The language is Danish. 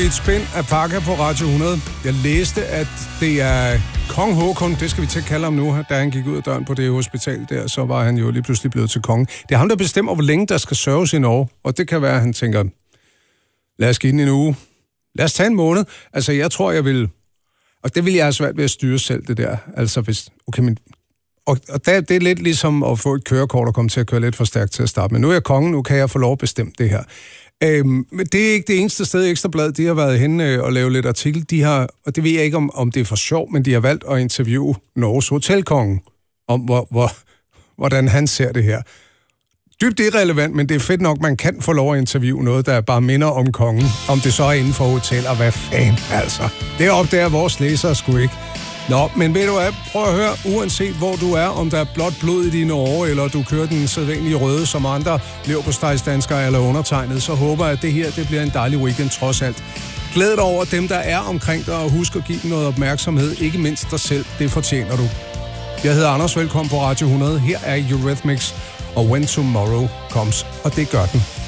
et spænd af pakker på Radio 100. Jeg læste, at det er Kong Håkon, det skal vi til at kalde ham nu, da han gik ud af døren på det hospital der, så var han jo lige pludselig blevet til konge. Det er ham, der bestemmer, hvor længe der skal sørges i Norge, og det kan være, at han tænker, lad os give den en uge. Lad os tage en måned. Altså, jeg tror, jeg vil... Og det vil jeg have svært ved at styre selv, det der. Altså, hvis... Okay, men... Og det er lidt ligesom at få et kørekort og komme til at køre lidt for stærkt til at starte. Men nu er jeg kongen, nu kan jeg få lov at bestemme det her. Men det er ikke det eneste sted, Ekstra Bladet, de har været henne og lavet lidt artikel. De har, og det ved jeg ikke, om det er for sjov, men de har valgt at interviewe Norges hotelkongen om, hvordan han ser det her. Dybt irrelevant, men det er fedt nok, man kan få lov at interviewe noget, der bare minder om kongen. Om det så er inden for hotel, og hvad fanden altså. Det opdager vores læsere sgu ikke. Nå, men ved du hvad, prøv at høre, uanset hvor du er, om der er blot blod i dine åre, eller du kører den sædvanlige røde, som andre leverpostejsdanskere eller undertegnet, så håber jeg, at det her det bliver en dejlig weekend trods alt. Glæd dig over dem, der er omkring dig, og husk at give dem noget opmærksomhed, ikke mindst dig selv, det fortjener du. Jeg hedder Anders, velkommen på Radio 100, her er Eurythmics og When Tomorrow Comes, og det gør den.